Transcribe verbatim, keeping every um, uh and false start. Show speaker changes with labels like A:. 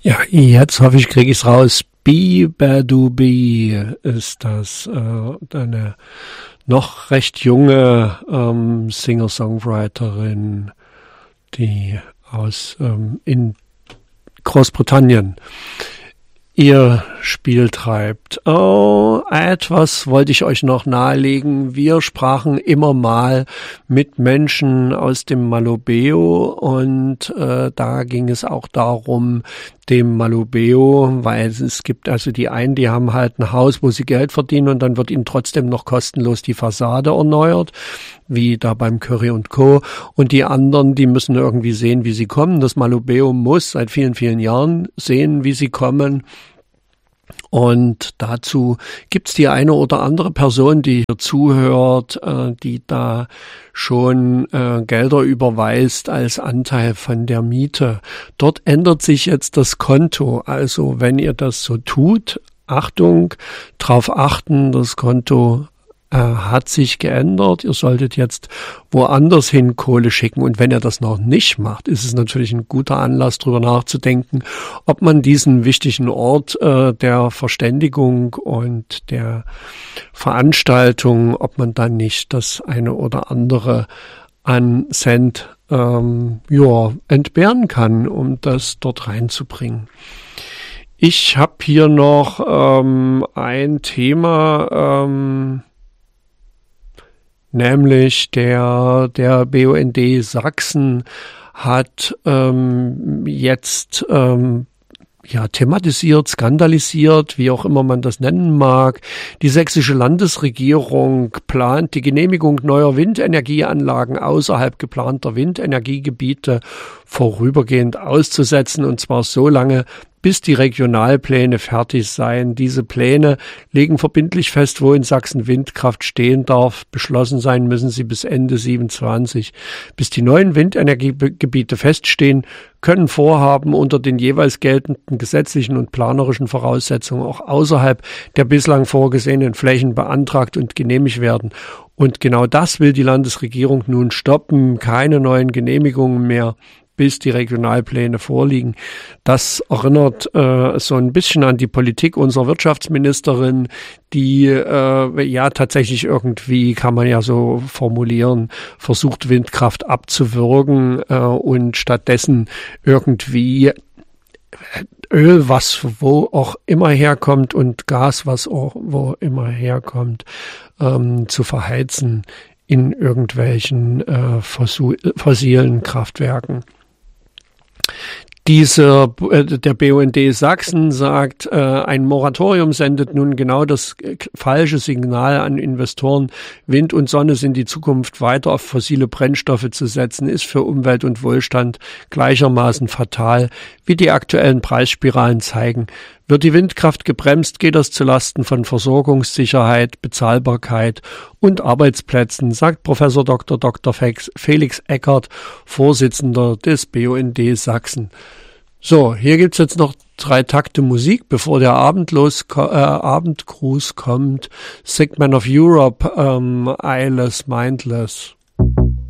A: Ja, jetzt hoffe ich, kriege ich es raus. Beabadoobee ist das, äh, eine noch recht junge ähm, Singer-Songwriterin, die aus ähm, in Großbritannien ihr Spiel treibt. Oh, etwas wollte ich euch noch nahelegen. Wir sprachen immer mal mit Menschen aus dem Malobeo und äh, da ging es auch darum, dem Malobeo, weil es gibt also die einen, die haben halt ein Haus, wo sie Geld verdienen und dann wird ihnen trotzdem noch kostenlos die Fassade erneuert, wie da beim Curry und Co. Und die anderen, die müssen irgendwie sehen, wie sie kommen. Das Malobeo muss seit vielen, vielen Jahren sehen, wie sie kommen. Und dazu gibt's die eine oder andere Person, die hier zuhört, äh, die da schon äh, Gelder überweist als Anteil von der Miete. Dort ändert sich jetzt das Konto. Also wenn ihr das so tut, Achtung, drauf achten, das Konto äh, hat sich geändert. Ihr solltet jetzt woanders hin Kohle schicken. Und wenn ihr das noch nicht macht, ist es natürlich ein guter Anlass, darüber nachzudenken, ob man diesen wichtigen Ort äh, der Verständigung und der Veranstaltung, ob man dann nicht das eine oder andere an Cent ähm, ja, entbehren kann, um das dort reinzubringen. Ich habe hier noch ähm, ein Thema, ähm, nämlich der der B U N D Sachsen hat ähm, jetzt ähm, ja thematisiert, skandalisiert, wie auch immer man das nennen mag. Die sächsische Landesregierung plant die Genehmigung neuer Windenergieanlagen außerhalb geplanter Windenergiegebiete vorübergehend auszusetzen, und zwar so lange, bis die Regionalpläne fertig seien. Diese Pläne legen verbindlich fest, wo in Sachsen Windkraft stehen darf. Beschlossen sein müssen sie bis Ende siebenundzwanzig. Bis die neuen Windenergiegebiete feststehen, können Vorhaben unter den jeweils geltenden gesetzlichen und planerischen Voraussetzungen auch außerhalb der bislang vorgesehenen Flächen beantragt und genehmigt werden. Und genau das will die Landesregierung nun stoppen. Keine neuen Genehmigungen mehr, bis die Regionalpläne vorliegen. Das erinnert äh, so ein bisschen an die Politik unserer Wirtschaftsministerin, die äh, ja tatsächlich irgendwie, kann man ja so formulieren, versucht Windkraft abzuwürgen äh, und stattdessen irgendwie Öl, was wo auch immer herkommt, und Gas, was auch wo immer herkommt, ähm, zu verheizen in irgendwelchen äh, fossilen Kraftwerken. Dieser, äh, der B U N D Sachsen sagt, äh, ein Moratorium sendet nun genau das äh, falsche Signal an Investoren. Wind und Sonne sind die Zukunft. Weiter auf fossile Brennstoffe zu setzen, ist für Umwelt und Wohlstand gleichermaßen fatal, wie die aktuellen Preisspiralen zeigen. Wird die Windkraft gebremst, geht das zulasten von Versorgungssicherheit, Bezahlbarkeit und Arbeitsplätzen, sagt Professor Doktor Doktor Felix Eckert, Vorsitzender des B U N D Sachsen. So, hier gibt's jetzt noch drei Takte Musik, bevor der Abendlos, äh, Abendgruß kommt. Sick Man of Europe, ähm, Eyeless, Mindless.